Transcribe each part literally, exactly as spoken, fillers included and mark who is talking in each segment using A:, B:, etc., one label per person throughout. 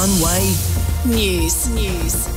A: One Way News. News.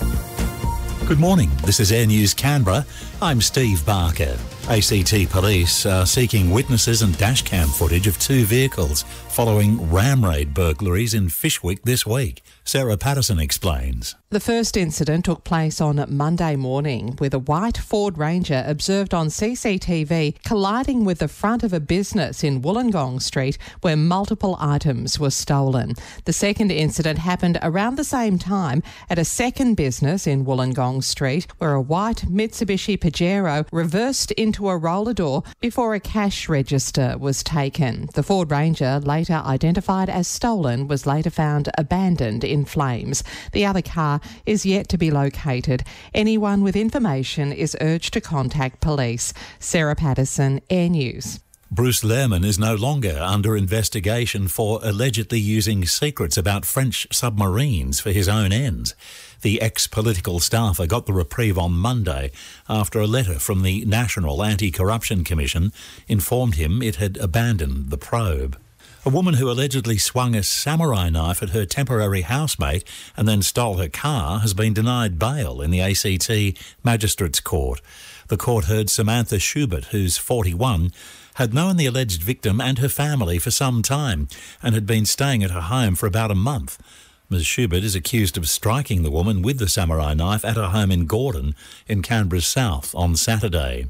B: Good morning. This is Air News Canberra. I'm Steve Barker. A C T Police are seeking witnesses and dashcam footage of two vehicles following ram raid burglaries in Fyshwick this week. Sarah Patterson explains.
C: The first incident took place on Monday morning with a white Ford Ranger observed on C C T V colliding with the front of a business in Wollongong Street where multiple items were stolen. The second incident happened around the same time at a second business in Wollongong Street where a white Mitsubishi Pajero reversed into a roller door before a cash register was taken. The Ford Ranger, later identified as stolen, was later found abandoned in flames. The other car is yet to be located. Anyone with information is urged to contact police. Sarah Patterson, Air News.
B: Bruce Lehrmann is no longer under investigation for allegedly using secrets about French submarines for his own ends. The ex-political staffer got the reprieve on Monday after a letter from the National Anti-Corruption Commission informed him it had abandoned the probe. A woman who allegedly swung a samurai knife at her temporary housemate and then stole her car has been denied bail in the A C T Magistrates Court. The court heard Samantha Schubert, who's forty-one, had known the alleged victim and her family for some time and had been staying at her home for about a month. Miz Schubert is accused of striking the woman with the samurai knife at her home in Gordon in Canberra's south on Saturday.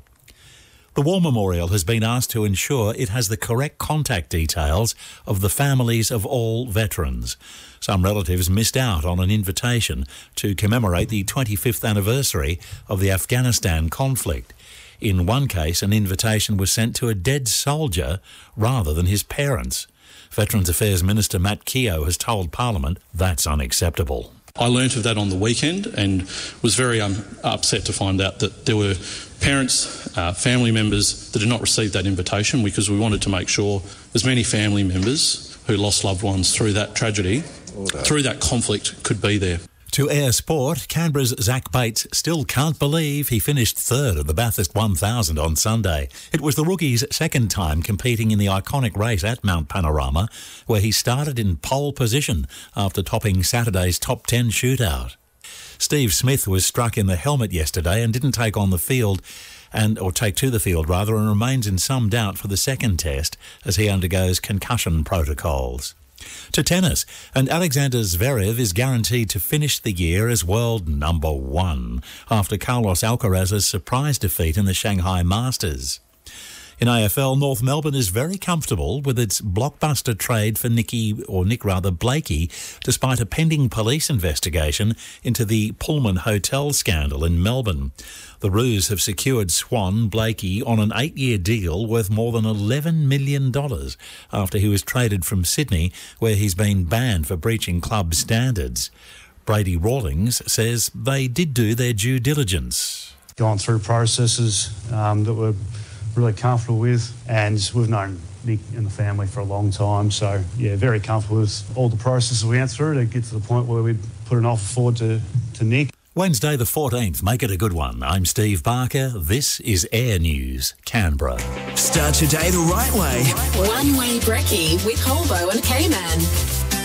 B: The War Memorial has been asked to ensure it has the correct contact details of the families of all veterans. Some relatives missed out on an invitation to commemorate the twenty-fifth anniversary of the Afghanistan conflict. In one case, an invitation was sent to a dead soldier rather than his parents. Veterans Affairs Minister Matt Keogh has told Parliament that's unacceptable.
D: I learnt of that on the weekend and was very um, upset to find out that there were parents, uh, family members that did not receive that invitation because we wanted to make sure as many family members who lost loved ones through that tragedy, Order. through that conflict, could be there.
B: To Air Sport, Canberra's Zach Bates still can't believe he finished third at the Bathurst one thousand on Sunday. It was the rookie's second time competing in the iconic race at Mount Panorama, where he started in pole position after topping Saturday's top ten shootout. Steve Smith was struck in the helmet yesterday and didn't take on the field, and or take to the field rather, and remains in some doubt for the second test as he undergoes concussion protocols. To tennis, and Alexander Zverev is guaranteed to finish the year as world number one after Carlos Alcaraz's surprise defeat in the Shanghai Masters. In A F L, North Melbourne is very comfortable with its blockbuster trade for Nicky, or Nick rather, Blakey, despite a pending police investigation into the Pullman Hotel scandal in Melbourne. The Roos have secured Swan Blakey on an eight-year deal worth more than eleven million dollars after he was traded from Sydney, where he's been banned for breaching club standards. Brady Rawlings says they did do their due diligence.
E: Gone through processes um, that were really comfortable with, and we've known Nick and the family for a long time, so yeah, very comfortable with all the processes we went through to get to the point where we'd put an offer forward to, to Nick.
B: Wednesday the fourteenth, make it a good one. I'm Steve Barker. This is Air News Canberra.
A: Start your day the right way.
F: One Way Brekkie with Holbo and K-Man.